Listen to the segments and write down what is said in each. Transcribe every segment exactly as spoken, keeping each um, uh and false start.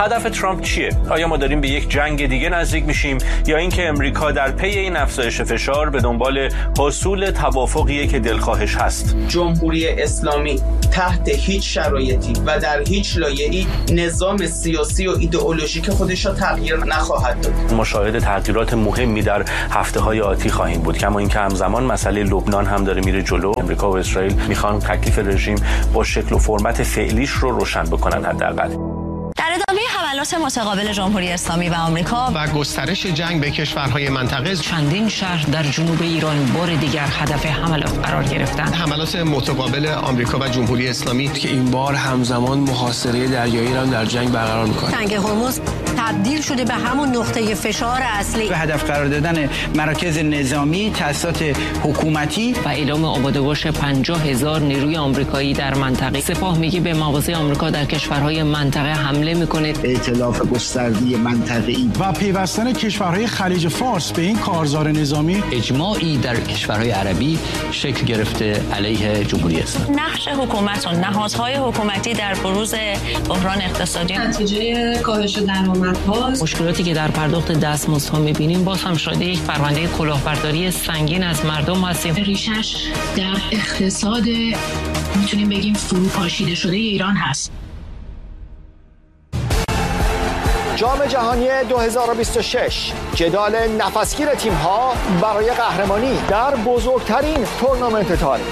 هدف ترامپ چیه؟ آیا ما داریم به یک جنگ دیگه نزدیک میشیم یا اینکه امریکا در پی این افزایش فشار به دنبال حصول توافقیه که دلخواهش هست؟ جمهوری اسلامی تحت هیچ شرایطی و در هیچ لایه‌ای نظام سیاسی و ایدئولوژیک خودش را تغییر نخواهد داد. مشاهده تغییرات مهمی در هفته‌های آتی خواهیم بود، کما اینکه همزمان مسئله لبنان هم داره میره جلو. امریکا و اسرائیل میخوان تکلیف رژیم با شکل و فرمت فعلیش رو روشن بکنن حداقل. در ادامه حملات متقابل جمهوری اسلامی و آمریکا و گسترش جنگ به کشورهای منطقه، چندین شهر در جنوب ایران بار دیگر هدف حملات قرار گرفتند. حملات متقابل آمریکا و جمهوری اسلامی که این بار همزمان محاصره دریایی را در جنگ برقرار می‌کنه. تنگ هرمز تبدیل شده به همون نقطه فشار اصلی. به هدف قرار دادن مراکز نظامی، تأسیسات حکومتی و اعلام آماده‌باش پنجاه هزار نیروی آمریکایی در منطقه. سپاه میگه به مواضع آمریکا در کشورهای منطقه حمله میکنه. ائتلاف گسترده منطقه‌ای و پیوستن کشورهای خلیج فارس به این کارزار نظامی. اجماعی در کشورهای عربی شکل گرفته علیه جمهوری اسلامی. نقش حکومت و نهادهای حکومتی در بروز بحران اقتصادی نتیجه کاهش درآمدها، مشکلاتی که در پرداخت دستمزدها می‌بینیم باز هم شده یک پرونده کلاهبرداری سنگین از مردم هستیم. ریشش در اقتصاد میتونیم بگیم فروپاشیده شده ایران هست. جام جهانی دو هزار و بیست و شش، جدال نفسگیر تیم‌ها برای قهرمانی در بزرگترین تورنمنت تاریخ.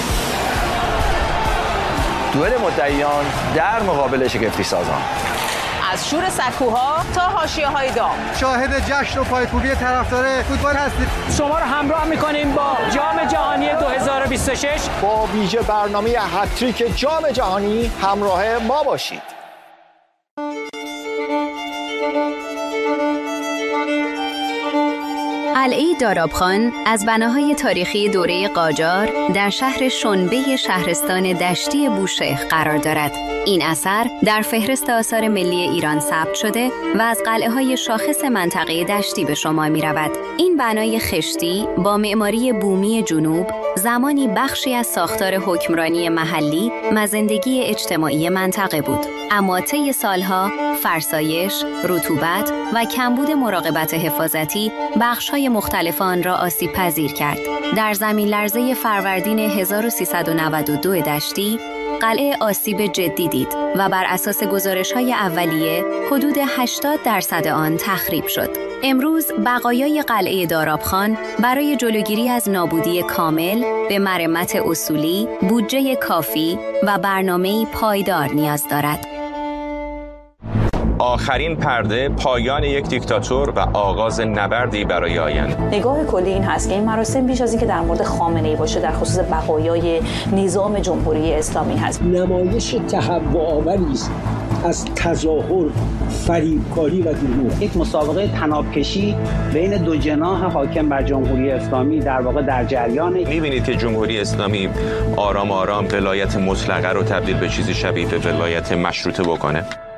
دوئل مدعیان در مقابل شگفتی سازان. از شور سکوها تا حاشیه‌های دام، شاهد جشن و پایکوبی طرفدار فوتبال هستید. شما رو همراه می‌کنیم با جام جهانی دو هزار و بیست و شش. با ویژه برنامه هتریک جام جهانی همراه ما باشید. قلعه دارابخان از بناهای تاریخی دوره قاجار در شهر شنبه شهرستان دشتی بوشهر قرار دارد. این اثر در فهرست آثار ملی ایران ثبت شده و از قلعه‌های شاخص منطقه دشتی به شمار می‌رود. این بنای خشتی با معماری بومی جنوب زمانی بخشی از ساختار حکمرانی محلی و زندگی اجتماعی منطقه بود، اما طی سالها فرسایش، رطوبت و کمبود مراقبت حفاظتی بخش‌های مختلف آن را آسیب پذیر کرد. در زمین لرزه فروردین هزار و سیصد و نود و دو دشتی قلعه آسیب جدی دید و بر اساس گزارش‌های اولیه حدود هشتاد درصد آن تخریب شد. امروز بقایای قلعه دارابخان برای جلوگیری از نابودی کامل به مرمت اصولی، بودجه کافی و برنامه‌ای پایدار نیاز دارد. آخرین پرده، پایان یک دیکتاتور و آغاز نبردی برای آینده. نگاه کلی این هست که این مراسم بیش از اینکه در مورد خامنه‌ای باشه در خصوص بقایای نظام جمهوری اسلامی هست. نمایش تهوع‌آوری است از تظاهر، فریبکاری و دروغ. یک مسابقه طناب‌کشی بین دو جناح حاکم بر جمهوری اسلامی در واقع در جریانه. می‌بینید که جمهوری اسلامی آرام آرام ولایت مطلقه رو تبدیل به چیزی شبیه به ولایت مشروطه بکنه.